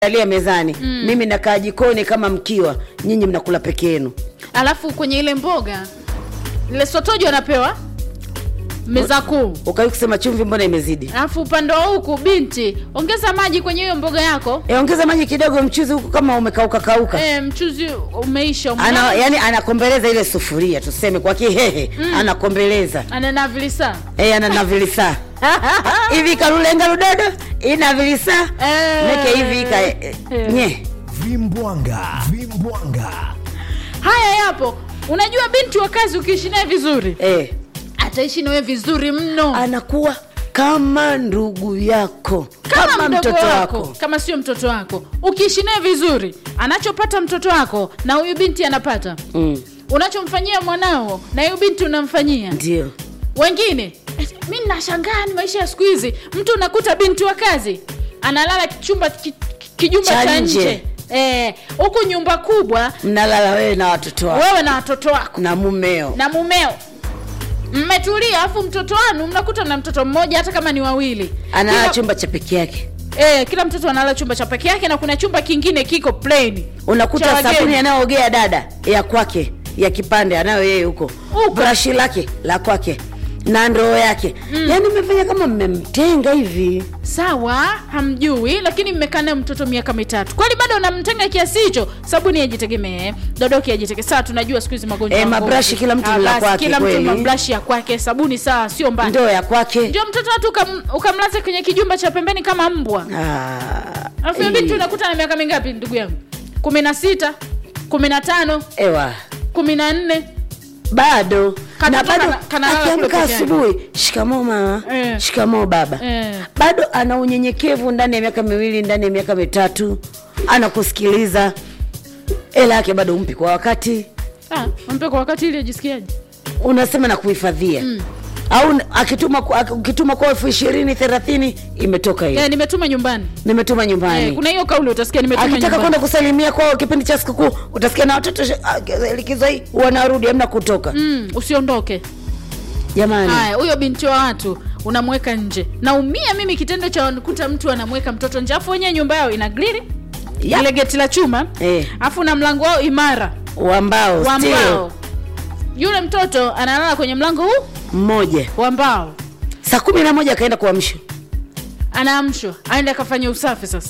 alia mezani. Mimi nakaa jikoni kama mkiwa, nyinyi mnakula peke yenu. Alafu kwenye ile mboga ile sotojo anapewa meza kuu. Ukai kusema chumvi mbona imezidi. Alafu upande huku binti, ongeza maji kwenye hiyo mboga yako. Ongeza maji kidogo, mchuzi huku kama umekauka. Mchuzi umeisha. Yani anakombeleza ile sufuria, tuseme kwa kihehe, anakombeleza. Ananavilisa. Ananavilisa. Hivi karulenga rudodo, inavilisa. Neke hivi nye. Vimbwanga. Haya yapo. Unajua binti wa kazi ukiishi naye vizuri. Ataishi nawe vizuri mno. Anakuwa kama ndugu yako, kama mtoto wako. Kama sio mtoto wako, ukiishi naye vizuri, anachopata mtoto wako na huyu binti anapata. Unachomfanyia mwanao na huyu binti unamfanyia. Ndio. Wengine mimi nashangaa ni maisha ya siku hizi. Mtu unakuta binti wa kazi analala kijumba cha nje. Huku nyumba kubwa mnalala wewe na watoto wako. Wewe na watoto wako na mumeo. Mmetulia, afu mtoto wanu mnakuta na mtoto mmoja hata kama ni wawili. Analala chumba cha peke yake. Kila mtoto analala chumba cha peke yake na kuna chumba kingine kiko plain. Unakuta sabuni anaoogea dada ya kwake, ya kipande anayo yeye huko. Brush lake la kwake na ndoo yake. Yaani mmefanya kama mmemtenga hivi. Sawa, hamjui, lakini mmekaa naye mtoto miaka 3. Kwani bado unamtenga kiasi hicho? Sabuni yajitegemee, dodoki yajitegemee. Sasa tunajua siku hizi magonjwa. Mabrush kila mtu la kwake. Kila mtu na brush ya kwake, sabuni sawa, sio mbaya. Ndoo ya kwake. Ndio mtoto watu ukamlaza kwenye kijumba cha pembeni kama mbwa. Alafu binti unakuta na miaka mingapi ndugu yangu? 16, 15, 14. Bado na bado akiamka asubuhi, shikamoo mama, shikamoo baba. Bado ana unyenyekevu ndani ya miaka 2, ndani ya miaka 3, anakusikiliza. Ela yake bado umpi kwa wakati. Umpe kwa wakati ili ajisikiaje? Unasema na kuhifadhia. Au ukituma kwa 20, 30 imetoka hiyo. Nimetuma nyumbani. Kuna hiyo kauli utasikia nimetuma nyumbani. Akitaka kwenda kusalimia kwa kipindi cha sikukuu, utasikia na watoto likizo hii wanarudi hamna kutoka. Usiondoke. Jamani. Haya, huyo binti wa watu unamweka nje. Naumia mimi kitendo cha kukuta mtu anamweka mtoto nje. Afu wenyewe nyumba yao ina grili. Ile geti la chuma. Afu na mlango wao imara. Wa mbao. Yule mtoto analala kwenye mlango huu mmoja wa mbao. Saa 11 akaenda kuamsha. Anaamshwa, aenda kafanya usafi sasa.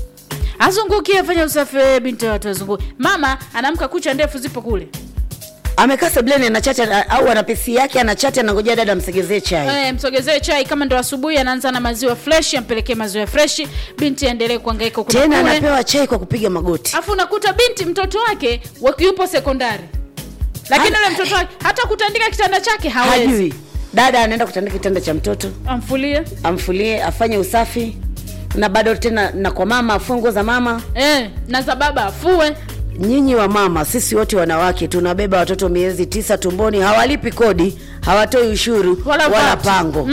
Azungukie afanya usafi, binti watu azunguke. Mama anaamka kucha ndefu zipo kule. Amekaa sebleni anachacha au ana PC yake anachacha anangojea dada msogezee chai. Msogezee chai kama ndo asubuhi anaanza na maziwa fresh, ampelekee maziwa fresh, binti aendelee kuhangaika huko. Tena anapewa chai kwa kupiga magoti. Afu unakuta binti mtoto wake yupo sekondari. Lakini yule mtoto wake hata kutandika kitanda chake hawezi. Hajui. Dada anaenda kutandika kitanda cha mtoto. Amfulie, afanye usafi. Na bado tena na kwa mama afungo za mama. Na za baba afue. Nyinyi wa mama, sisi wote wanawake tunabeba watoto miezi 9 tumboni, hawalipi kodi, hawatoi ushuru wala pango.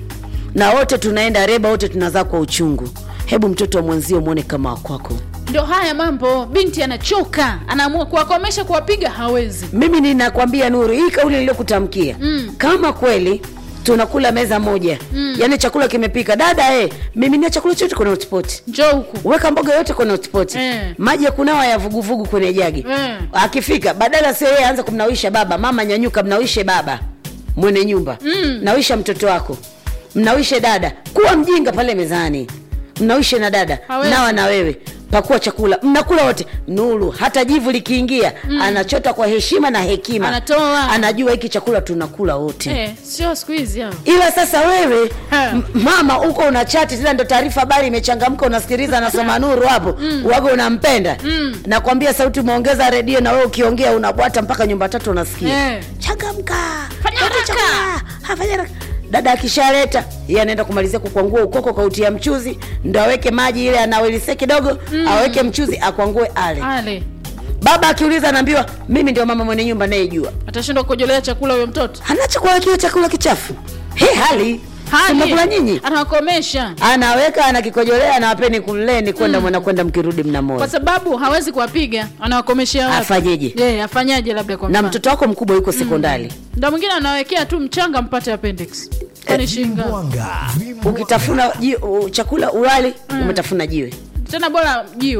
Na wote tunaenda reba, wote tunazaa kwa uchungu. Hebu mtoto wa mwenzio muone kama kwako. Ndio haya mambo, binti anachoka, anaamua kuwakomesha, kuwapiga hawezi. Mimi ninakwambia Nuru, hii kauli niliyokutamkia. Kama kweli tunakula meza moja. Yaani chakula kimepika. Dada mimi ni chakula chote kwenye hotpot. Njoo huku. Weka mboga yote kwenye hotpot. Maji ya kunawa ya vuguvugu kwenye jagi. Akifika badala sio yeye aanze kumnawisha baba, mama nyanyuka mnawishe baba. Mwenye nyumba. Nawisha mtoto wako. Mnawishe dada. Kuwa mjinga pale mezani. Mnawishe na dada. Nawa na wewe. Pakua chakula, mnakula wote. Nuru hata jivu likiingia anachota kwa heshima na hekima. Anatoa. Anajua hiki chakula tunakula wote. Sio siku hizi hao. Ila sasa wewe mama uko unachati tena ndo taarifa habari imechangamka unsikiliza anasoma Nuru hapo. Wago unampenda. Nakwambia sauti umeongeza redio na wewe ukiongea unabwata mpaka nyumba 3 unasikia. Changamka. Fanya haraka. Fanya haraka. Dada akishaleta yeye anaenda kumalizia kukwangua ukoko kautia mchuzi, ndo aweke maji ile anawelise kidogo, aweke mchuzi akwangue ale. Baba akiuliza anaambiwa mimi ndio mama mwenye nyumba anayejua. Atashindwa kujolea chakula huyo mtoto. Anachukua kile chakula kichafu. Hali Simekula nyinyi? Anawakomesha. Anaweka anakikojolea na wapeni kuleni kwenda mwanakwenda mkirudi mnamoja. Kwa sababu hawezi kuwapiga, anawakomeshia wapi? Afanyeje? Afanyaje labda kwa mfano. Na mtoto wako mkubwa yuko sekondari. Ndio mwingine anawekea tu mchanga mpate appendix. Kwani shinga. Ukitafuna chakula uwali, umetafuna jiwe. Tena bora jiwe.